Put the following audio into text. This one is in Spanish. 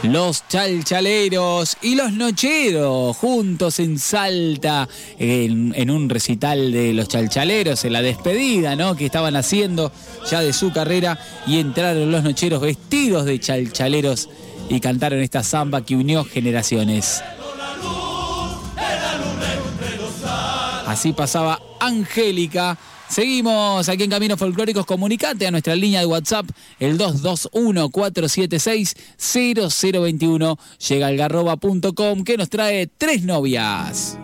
Los chalchaleros y los nocheros juntos en Salta en un recital de los chalchaleros, en la despedida, ¿no?, que estaban haciendo ya de su carrera, y entraron los nocheros vestidos de chalchaleros y cantaron esta samba que unió generaciones. Así pasaba Angélica. Seguimos aquí en Caminos Folclóricos. Comunicate a nuestra línea de WhatsApp, el 221-476-0021. Llega algarroba.com, que nos trae 3 novias.